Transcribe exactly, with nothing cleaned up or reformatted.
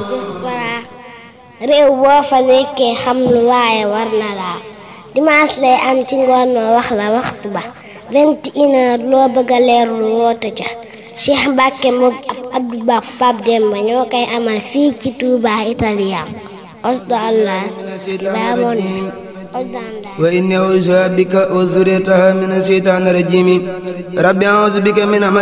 diaspora réew boo fa nekkee xam lu waaye war na laa dimanche lay am ci ngoon ma wax la waxtu ba vingt et une heures loo bëgg a leerlu woote ca Cheikh Mbacke moom ab Abdou Ba Pape Demba ñoo koy amal fii ci Touba Italien osdo Allah baamoon wa inni a'uuzu bika wa zurriyataha mina shaytaani rajiim rabbi a'uuzu bika min